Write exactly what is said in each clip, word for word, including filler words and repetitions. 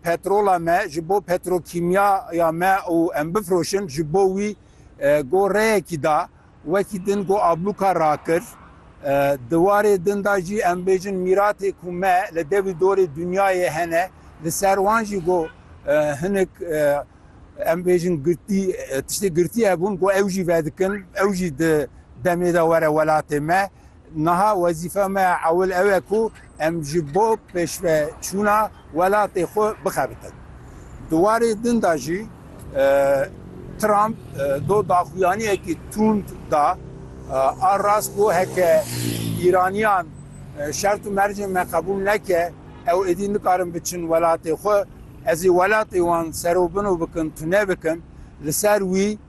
petrola me ji bo petrokîmyaya me û em bifroşin ji bo wî got rêyekî da wekî din got abluka rakir. Di warê din da jî em bêjin mîratê ku me li devî dorê dunyayê hene li ser wan jî got hinek em bêjin girtî tiştê girtî hebûn got ew jî vedikin ew jî di demê de were welatê me. Niha wezîfe me ewil ew e ku em ji bo pêşveçûna welatê xwe bixebitin. Di warê din da jî Trump do daxuyaniyekî tund da a rast got heke îraniyan şert û mercên me qebûl neke ew êdî nikarin biçin welatê xwe ez ê welatê wan serobino bikin tune bikin li ser wî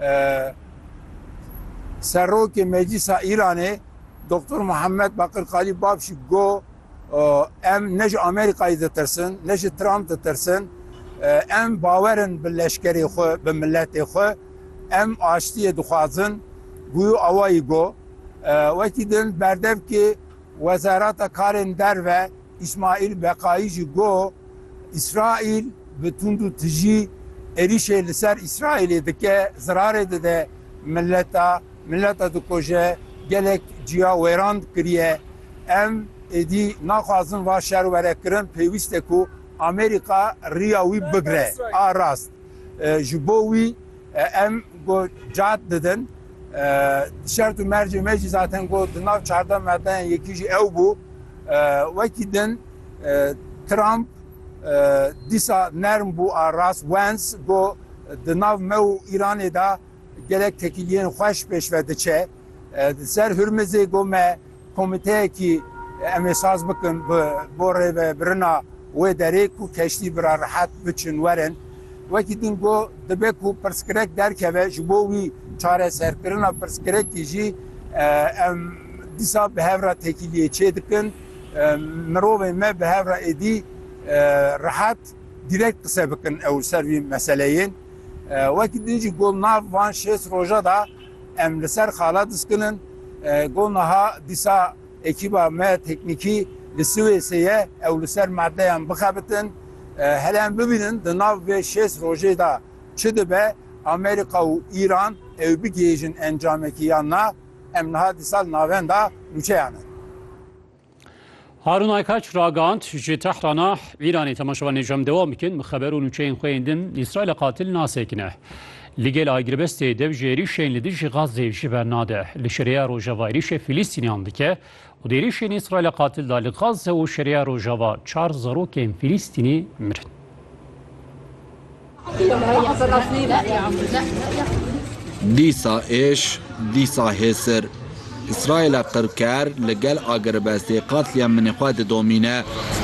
serokê Meclisa Îranê Doktor Muhammed Bakir Kalibaf jî got em ne ji Amerîkayê ditirsin ne ji Trump ditirsin em bawerin bi leşkerê xwe bi milletê xwe em aştiyê dixwazin bûyî awayî got wekî din berdevkê Wezareta Karên Derve İsmail Beqayî jî got İsraîl bi tund û tijî êrişê li ser İsraîlê dike zirarê dide milleta milleta dikoje gelek ciya wêran kiriye em êdî naxwazin va şer werekirin pêwîst e ku Amerîka rêya wî bigire a rast ji bo wî em got cat didin şert û mercê me jî zaten got di nav çarda medeyan yekî jî ew bû wekî din Trump dîsa nerm bû a rast Wens got di nav me û Îranê da gelek tekiliyên xweş pêşve diçe di ser Hürmizê got me komiteyekî em ê saz bikin bo rêvebirina wê derê ku keştî bira rehet biçin werin wekî din got dibe ku pirsgirêk derkeve ji bo wî çareserkirina pirsgirêkî jî em dîsa bi hevra tekiliyê çê dikin mirovên me bi hevra êdî rehet direkt qise bikin ew ser vî meseleyên wekî din jî got nav van şêst roja da em li ser xala diskinin got niha dîsa ekîba me teknîkî li Swêsê ye ew li ser maddeyan bixebitin hele em bibînin di nav vê şêst rojê da çi dibe Amerîka û İran ew bigêjin encamekî yanna em niha dîsal navên da nûçeyanin. Harun Aykaç ragand ji Tehrana İranê temaşevan êcam dewam bikin mi xeber û nûçeyên xwe din İsraîl qatil nasekine. Li gel agiribestê dev ji êrişên li dijî Gazê ji ber nade. Li şeriya Rojava êrişê Filîstîniyan dike û di êrişên İsraîl qatil da li Gazê û şeriya Rojava çar zarokên Filîstînî mirin. Dîsa êş, dîsa hêsir. İsraîla qirker li gel agiribestê qatliyan minê xwe didomîne.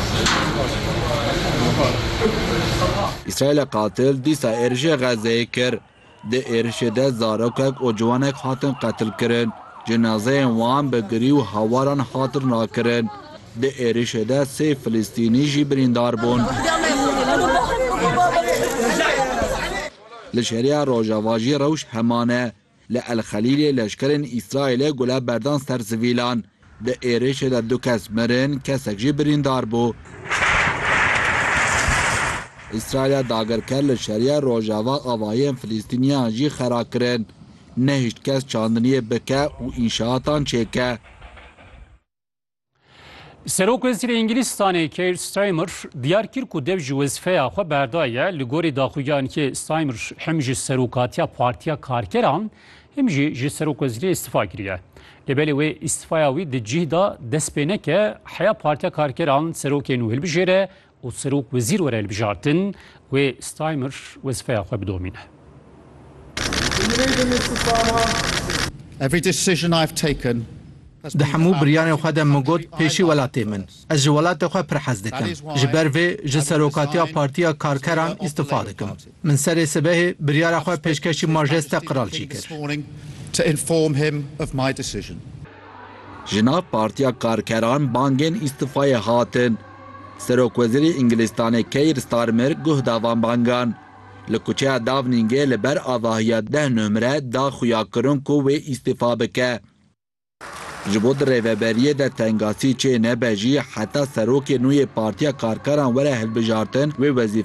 İsraîla qatil dîsa êrişê Gazeyê kir. Di êrişê de zarokek û ciwanek hatin qetilkirin. Cenazeyên wan bi girî û hawaran hatin rakirin. Di êrişê de sê Filîstînî jî birîndar bûn. Li şeriya Rojava jî rewş heman e. Li Elxelîlê leşkerên İsraîlê gule berdan ser sivîlan. Di êrişê de du kes mirin, kesek jî birîndar bû. İsraîla dagirker li şeriya Rojava avayên Filîstîniyan jî xera kirin. Ne hîç kes çandiniyê bike û înşaatan çêke. Serokvezîrê Ingilistanê Keir Starmer diyar kir ku dev ji wezifeya xwe berdaye li gorî daxuyanekî Starmer hem ji serokatiya Partiya Karkeran hem jî ji serokvezîriyê îstifa kiriye. Li belê wê îstifaya wî di cih da dest pê neke heya Partiya Karkeran serokên wî hilbijêre û serokwezîr were hilbijartin wê Starmer wezifeya xwe bidomîne. Every decision I've taken Di hemû biryarên xwe de min got pêşî welatê min. Ez ji welatê xwe pir hez dikim. Ji ber vê ji serokatiya Partiya Karkeran îstifa dikim. Min serê sibehê biryara xwe pêşkeşî majeste qiral jî kir. Ji nav Partiya Karkeran bangên îstifayê hatin. Serokwezîrê Ingilistanê Keir Starmer guh davan bangan. Li kuçeya Dawningê li ber avahiya deh nömre daxuya kirin ku wê îstifa bike. Ji bo di rêveberiyê de tengasî çê nebe jî heta serokê nû yê Partiya Karkeran were hilbijartin wê wezîfe